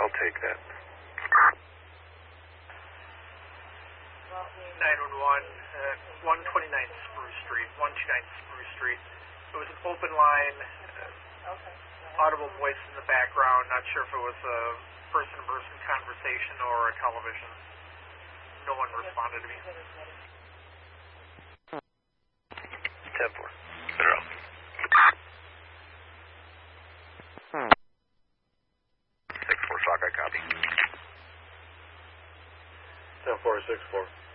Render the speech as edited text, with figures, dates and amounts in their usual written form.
I'll take that. 911, 129 Spruce Street, 129 Spruce Street. It was an open line, audible voice in the background. Not sure if it was a person-to-person conversation or a television. No one responded to me. 10-4. Zero. 6-4, Sockeye, copy. 10-4, 6-4.